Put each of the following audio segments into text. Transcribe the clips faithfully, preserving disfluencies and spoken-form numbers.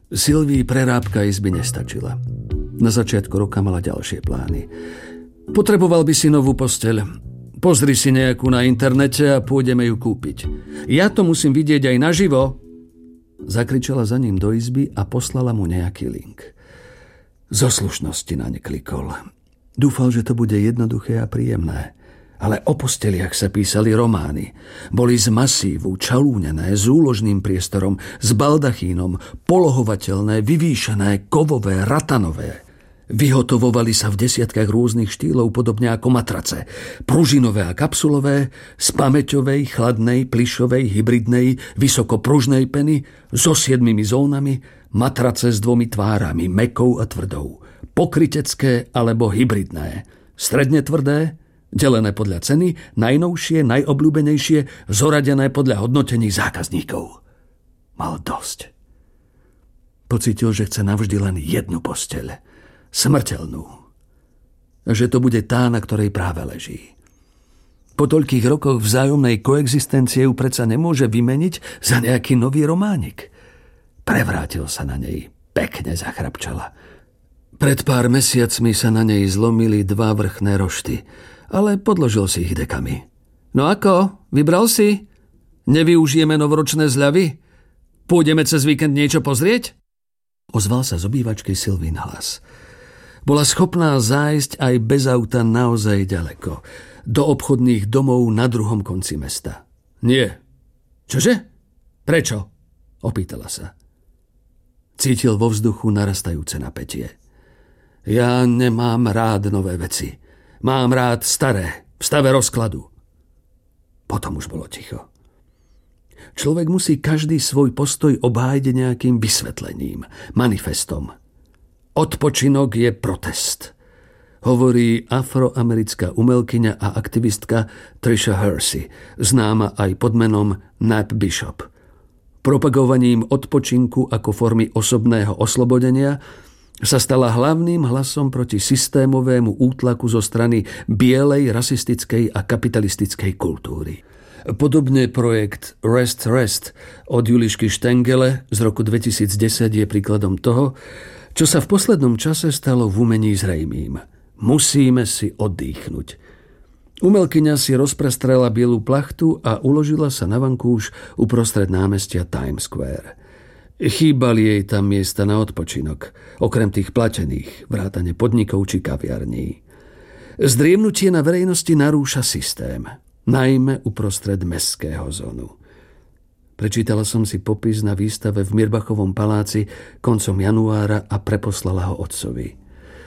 Sylvii prerábka izby nestačila. Na začiatku roka mala ďalšie plány. Potreboval by si novú posteľ. Pozri si nejakú na internete a pôjdeme ju kúpiť. Ja to musím vidieť aj naživo. Zakričala za ním do izby a poslala mu nejaký link. Zo slušnosti naň klikol. Dúfal, že to bude jednoduché a príjemné. Ale o posteliach sa písali romány. Boli z masívu, čalúnené, s úložným priestorom, s baldachínom, polohovateľné, vyvýšené, kovové, ratanové. Vyhotovovali sa v desiatkách rôznych štýlov, podobne ako matrace. Pružinové a kapsulové, z pamäťovej, chladnej, plyšovej, hybridnej, vysokopružnej peny, so siedmimi zónami, matrace s dvomi tvárami, mäkkou a tvrdou. Pokrytecké alebo hybridné. Stredne tvrdé, delené podľa ceny, najnovšie, najobľúbenejšie, zoradené podľa hodnotení zákazníkov. Mal dosť. Pocítil, že chce navždy len jednu posteľ. Smrteľnú. Že to bude tá, na ktorej práve leží. Po toľkých rokoch vzájomnej koexistencie ju predsa nemôže vymeniť za nejaký nový románik. Prevrátil sa na nej. Pekne zachrapčala. Pred pár mesiacmi sa na nej zlomili dva vrchné rošty, ale podložil si ich dekami. No ako? Vybral si? Nevyužijeme novoročné zľavy? Pôjdeme cez víkend niečo pozrieť? Ozval sa z obývačky Sylvín hlas. Bola schopná zájsť aj bez auta naozaj ďaleko. Do obchodných domov na druhom konci mesta. Nie. Čože? Prečo? Opýtala sa. Cítil vo vzduchu narastajúce napätie. Ja nemám rád nové veci. Mám rád staré, v stave rozkladu. Potom už bolo ticho. Človek musí každý svoj postoj obhájiť nejakým vysvetlením, manifestom. Odpočinok je protest, hovorí afroamerická umelkyňa a aktivistka Trisha Hersey, známa aj pod menom Nap Bishop. Propagovaním odpočinku ako formy osobného oslobodenia sa stala hlavným hlasom proti systémovému útlaku zo strany bielej, rasistickej a kapitalistickej kultúry. Podobne projekt Rest Rest od Julišky Štengele z roku dvetisícdesať je príkladom toho, čo sa v poslednom čase stalo v umení zrejmým. Musíme si oddychnúť. Umelkyňa si rozprestrela bielu plachtu a uložila sa na vankúš uprostred námestia Times Square. Chýbali jej tam miesta na odpočinok, okrem tých platených, vrátane podnikov či kaviarní. Zdriemnutie na verejnosti narúša systém, najmä uprostred mestského zónu. Prečítala som si popis na výstave v Mirbachovom paláci koncom januára a preposlala ho otcovi.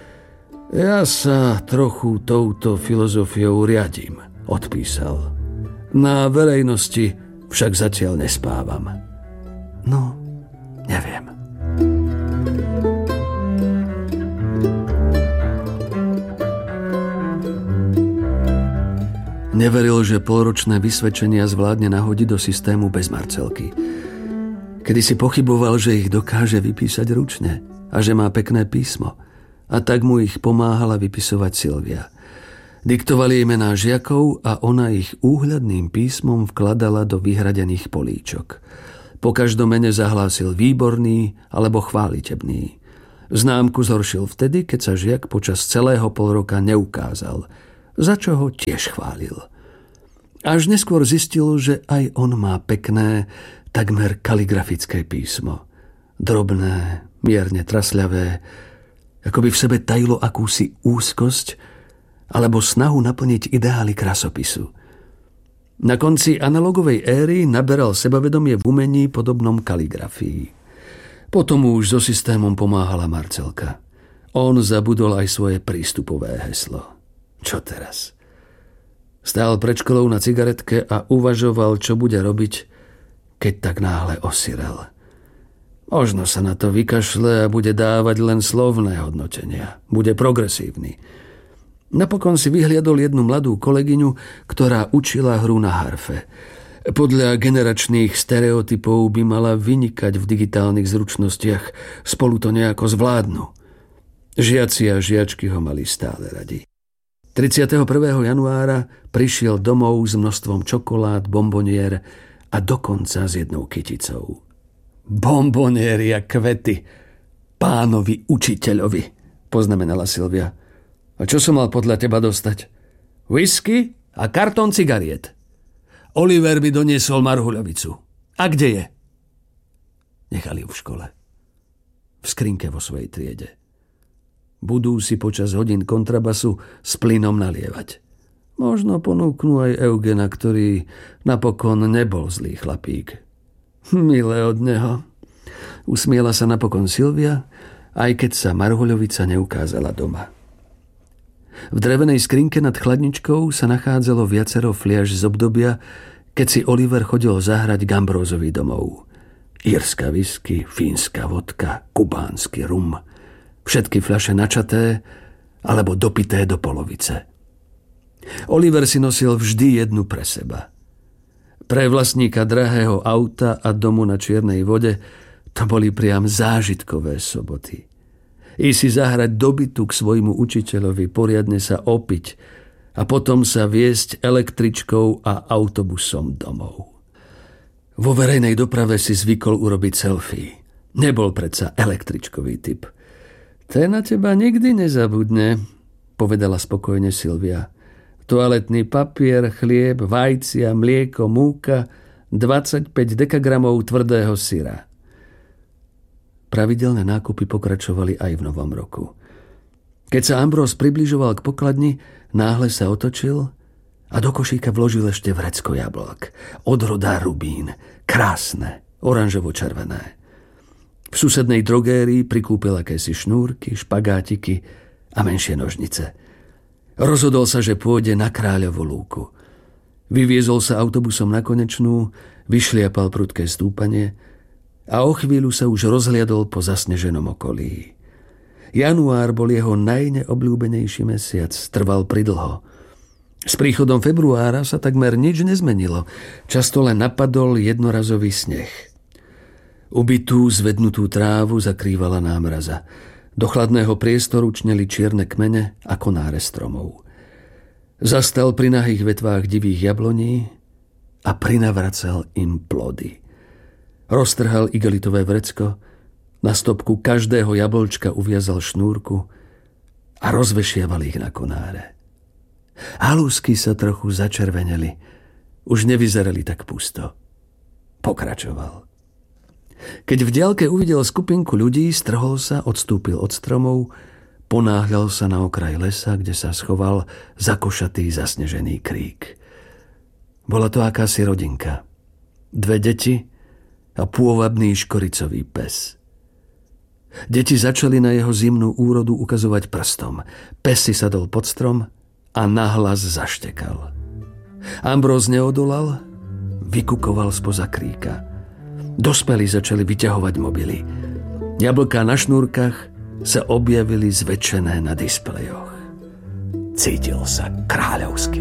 Ja sa trochu touto filozofiou riadím, odpísal. Na verejnosti však zatiaľ nespávam. No, neviem. Neveril, že polročné vysvedčenia zvládne nahodiť do systému bez Marcelky. Kedy si pochyboval, že ich dokáže vypísať ručne a že má pekné písmo. A tak mu ich pomáhala vypisovať Sylvia. Diktovali jej mená žiakov a ona ich úhľadným písmom vkladala do vyhradených políčok. Po každom mene zahlásil výborný alebo chválitebný. Známku zhoršil vtedy, keď sa žiak počas celého polroka neukázal, za čo ho tiež chválil. Až neskôr zistil, že aj on má pekné, takmer kaligrafické písmo. Drobné, mierne trasľavé, ako by v sebe tajilo akúsi úzkosť alebo snahu naplniť ideály krasopisu. Na konci analogovej éry naberal sebavedomie v umení podobnom kaligrafii. Potom už so systémom pomáhala Marcelka. On zabudol aj svoje prístupové heslo. Čo teraz? Stál pred školou na cigaretke a uvažoval, čo bude robiť, keď tak náhle osirel. Možno sa na to vykašle a bude dávať len slovné hodnotenia. Bude progresívny. Napokon si vyhliadol jednu mladú kolegyňu, ktorá učila hru na harfe. Podľa generačných stereotypov by mala vynikať v digitálnych zručnostiach. Spolu to nejako zvládnu. Žiaci a žiačky ho mali stále radi. tridsiateho prvého januára prišiel domov s množstvom čokolád, bombonier a dokonca s jednou kyticou. Bombonieri a kvety pánovi učiteľovi, poznamenala Silvia. A čo som mal podľa teba dostať? Whisky a kartón cigariet. Oliver by doniesol marhuľovicu. A kde je? Nechali ju v škole. V skrinke vo svojej triede. Budú si počas hodín kontrabasu s plynom nalievať. Možno ponúknú aj Eugena, ktorý napokon nebol zlý chlapík. Milé od neho. Usmiela sa napokon Silvia, aj keď sa marhuľovica neukázala doma. V drevenej skrinke nad chladničkou sa nachádzalo viacero fliaž z obdobia, keď si Oliver chodil zahrať k Ambrózovi domov. Írska whisky, fínska vodka, kubánsky rum. Všetky fľaše načaté alebo dopité do polovice. Oliver si nosil vždy jednu pre seba. Pre vlastníka drahého auta a domu na čiernej vode to boli priam zážitkové soboty. I si zahrať do bytu k svojmu učiteľovi, poriadne sa opiť a potom sa viesť električkou a autobusom domov. Vo verejnej doprave si zvykol urobiť selfie. Nebol predsa električkový typ. Ten na teba nikdy nezabudne, povedala spokojne Silvia. Toaletný papier, chlieb, vajcia, mlieko, múka, dvadsaťpäť dekagramov tvrdého syra. Pravidelné nákupy pokračovali aj v novom roku. Keď sa Ambróz približoval k pokladni, náhle sa otočil a do košíka vložil ešte vrecko jablok. Odroda rubín, krásne, oranžovo-červené. V susednej drogérii prikúpil akési šnúrky, špagátiky a menšie nožnice. Rozhodol sa, že pôjde na Kráľovu lúku. Vyviezol sa autobusom na Konečnú, vyšliapal prudké stúpanie a o chvíľu sa už rozhliadol po zasneženom okolí. Január bol jeho najneobľúbenejší mesiac, trval pridlho. S príchodom februára sa takmer nič nezmenilo. Často len napadol jednorazový sneh. Ubitú, zvednutú trávu zakrývala námraza. Do chladného priestoru čneli čierne kmene a konáre stromov. Zastal pri nahých vetvách divých jabloní a prinavracal im plody. Roztrhal igelitové vrecko, na stopku každého jablčka uviazal šnúrku a rozvešiaval ich na konáre. Halúsky sa trochu začerveneli, už nevyzerali tak pusto. Pokračoval. Keď v diaľke uvidel skupinku ľudí, strhol sa, odstúpil od stromov, ponáhľal sa na okraj lesa, kde sa schoval zakošatý zasnežený krík. Bola to akási rodinka. Dve deti a pôvabný škoricový pes. Deti začali na jeho zimnú úrodu ukazovať prstom. Pes si sadol pod strom a nahlas zaštekal. Ambróz neodolal, vykukoval spoza kríka. Dospelí začali vyťahovať mobily. Jablká na šnúrkach sa objavili zväčšené na displejoch. Cítil sa kráľovsky.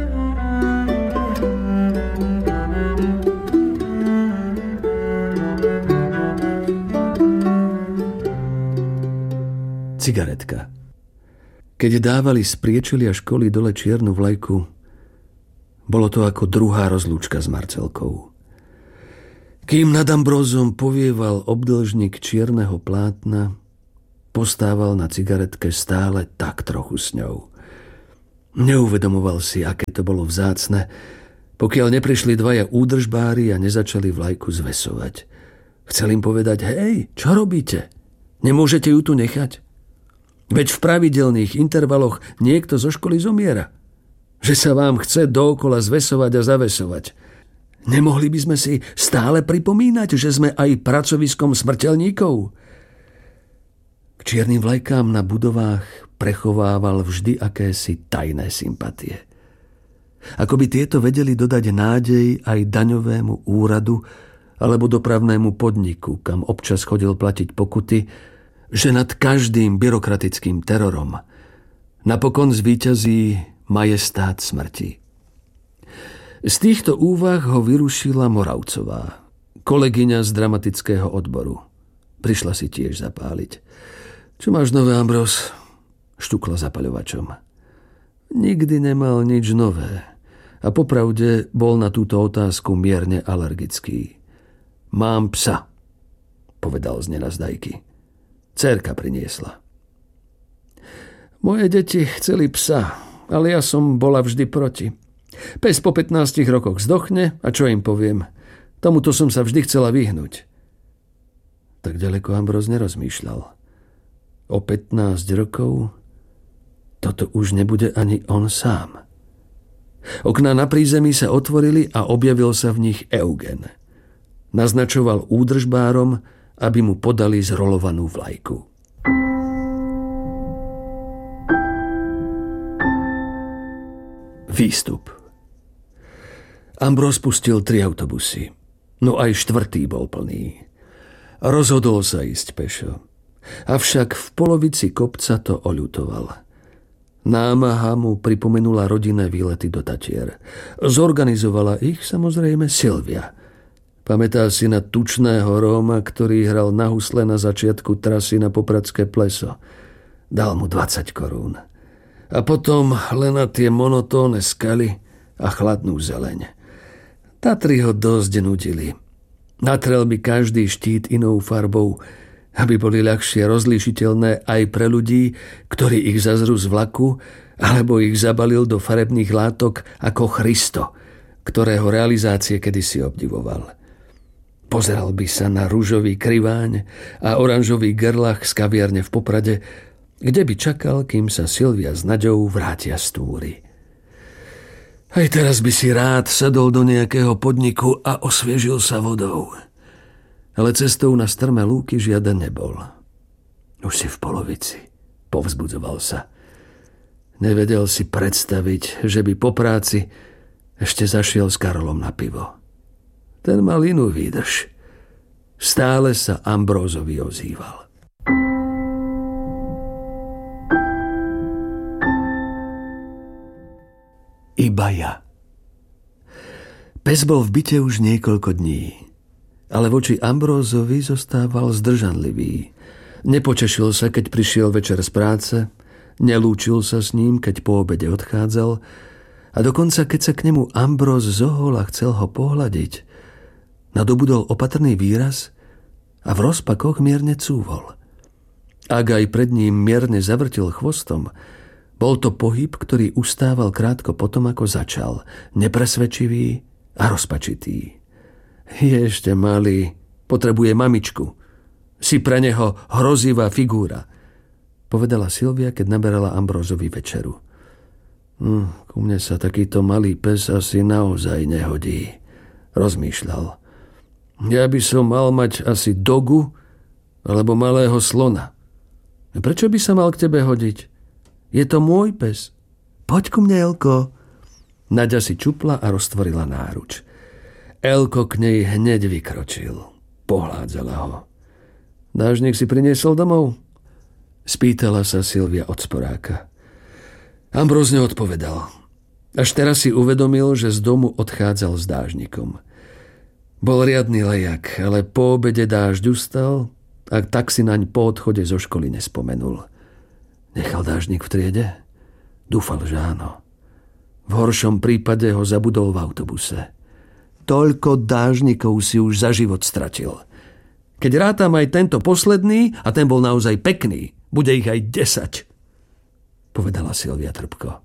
Cigaretka. Keď dávali z priečelia školy dole čiernu vlajku, bolo to ako druhá rozlúčka s Marcelkou. Kým nad Ambrózom povieval obdĺžnik čierneho plátna, postával na cigaretke stále tak trochu s ňou. Neuvedomoval si, aké to bolo vzácne, pokiaľ neprišli dvaja údržbári a nezačali vlajku zvesovať. Chcel im povedať, hej, čo robíte? Nemôžete ju tu nechať? Veď v pravidelných intervaloch niekto zo školy zomiera. Že sa vám chce dookola zvesovať a zavesovať. Nemohli by sme si stále pripomínať, že sme aj pracoviskom smrteľníkov? K čiernym vlajkám na budovách prechovával vždy akési tajné sympatie. Ako by tieto vedeli dodať nádej aj daňovému úradu alebo dopravnému podniku, kam občas chodil platiť pokuty, že nad každým byrokratickým terorom napokon zvíťazí majestát smrti. Z týchto úvah ho vyrušila Moravcová, kolegyňa z dramatického odboru. Prišla si tiež zapáliť. Čo máš nové, Ambróz? Štukla zapaľovačom. Nikdy nemal nič nové a popravde bol na túto otázku mierne alergický. Mám psa. povedal z nenazdajky. Dcérka priniesla. Moje deti chceli psa, ale ja som bola vždy proti. Pes po pätnástich rokoch zdochne a čo im poviem? Tomuto som sa vždy chcela vyhnúť. Tak ďaleko Ambróz nerozmýšľal. O pätnásť rokov toto už nebude ani on sám. Okná na prízemí sa otvorili a objavil sa v nich Eugen. Naznačoval údržbárom, aby mu podali zrolovanú vlajku. Výstup. Ambróz pustil tri autobusy. No aj štvrtý bol plný. Rozhodol sa ísť pešo. Avšak v polovici kopca to oľutoval. Námaha mu pripomenula rodinné výlety do Tatier. Zorganizovala ich samozrejme Silvia. Pamätá si na tučného Róma, ktorý hral na husle na začiatku trasy na Popradské pleso. Dal mu dvadsať korún. A potom len na tie monotónne skaly a chladnú zeleň. Tatry ho dosť nudili. Natrel by každý štít inou farbou, aby boli ľahšie rozlíšiteľné aj pre ľudí, ktorí ich zazrú z vlaku, alebo ich zabalil do farebných látok ako Christo, ktorého realizácie kedysi obdivoval. Pozeral by sa na ružový kriváň a oranžový gerlach z kaviarne v Poprade, kde by čakal, kým sa Silvia s Naďou vrátia z túry. Aj teraz by si rád sadol do nejakého podniku a osviežil sa vodou. Ale cestou na strmé lúky žiaden nebol. Už si v polovici, povzbudzoval sa. Nevedel si predstaviť, že by po práci ešte zašiel s Karolom na pivo. Ten mal inú výdrž. Stále sa Ambrózovi ozýval. Iba ja. Pes bol v byte už niekoľko dní, ale voči Ambrózovi zostával zdržanlivý. Nepočešil sa, keď prišiel večer z práce, nelúčil sa s ním, keď po obede odchádzal a dokonca, keď sa k nemu Ambróz zohol a chcel ho pohľadiť, nadobudol opatrný výraz a v rozpakoch mierne cúvol. Ak aj pred ním mierne zavrtil chvostom, bol to pohyb, ktorý ustával krátko potom, ako začal, nepresvedčivý a rozpačitý. Je ešte malý, potrebuje mamičku. Si pre neho hrozivá figúra, povedala Silvia, keď naberala Ambrózovi večeru. Hm, ku mne sa takýto malý pes asi naozaj nehodí, rozmýšľal. Ja by som mal mať asi dogu alebo malého slona. Prečo by sa mal k tebe hodiť? Je to môj pes. Poď ku mne, Elko. Naďa si čupla a roztvorila náruč. Elko k nej hneď vykročil. Pohládzala ho. Dážnik si priniesol domov? Spýtala sa Silvia od sporáka. Ambróz neodpovedal. Až teraz si uvedomil, že z domu odchádzal s dážnikom. Bol riadny lejak, ale po obede dážď ustal a tak si naň po odchode zo školy nespomenul. Nechal dážnik v triede? Dúfal, že áno. V horšom prípade ho zabudol v autobuse. Toľko dážnikov si už za život stratil. Keď rátam aj tento posledný, a ten bol naozaj pekný, bude ich aj desať, povedala Silvia trpko.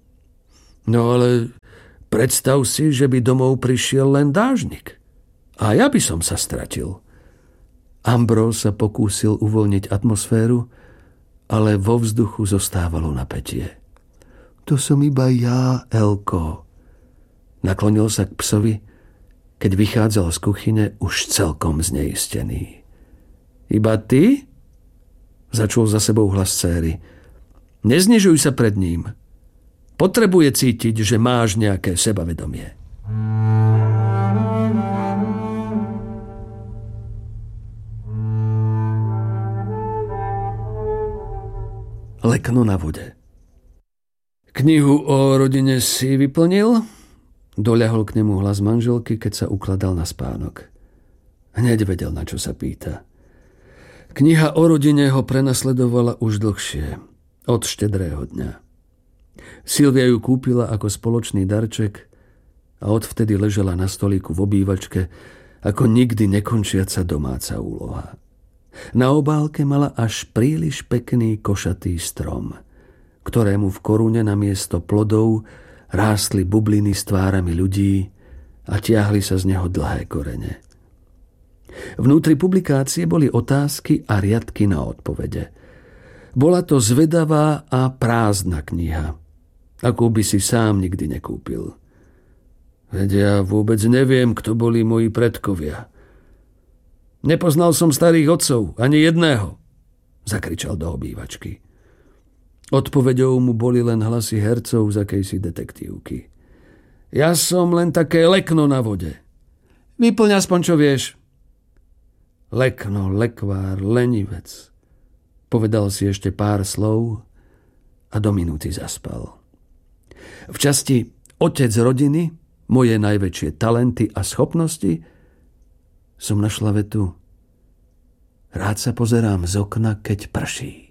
No ale predstav si, že by domov prišiel len dážnik. A ja by som sa stratil. Ambróz sa pokúsil uvoľniť atmosféru, ale vo vzduchu zostávalo napätie. To som iba ja, Elko. Naklonil sa k psovi, keď vychádzal z kuchyne už celkom zneistený. Iba ty? Začul za sebou hlas céry. Neznižuj sa pred ním. Potrebuje cítiť, že máš nejaké sebavedomie. Lekno na vode. Knihu o rodine si vyplnil? Doľahol k nemu hlas manželky, keď sa ukladal na spánok. Hneď vedel, na čo sa pýta. Kniha o rodine ho prenasledovala už dlhšie, od štedrého dňa. Silvia ju kúpila ako spoločný darček a odvtedy ležela na stolíku v obývačke ako nikdy nekončiaca domáca úloha. Na obálke mala až príliš pekný košatý strom, ktorému v korune namiesto plodov rástli bubliny s tvárami ľudí a tiahli sa z neho dlhé korene. Vnútri publikácie boli otázky a riadky na odpovede. Bola to zvedavá a prázdna kniha, akú by si sám nikdy nekúpil. Veď ja vôbec neviem, kto boli moji predkovia. Nepoznal som starých otcov, ani jedného, zakričal do obývačky. Odpoveďou mu boli len hlasy hercov z akejsi detektívky. Ja som len také lekno na vode. Vyplň aspoň, čo vieš. Lekno, lekvár, lenivec. Povedal si ešte pár slov a do minúty zaspal. V časti Otec rodiny, moje najväčšie talenty a schopnosti som našla vetu. Rád sa pozerám z okna, keď prší.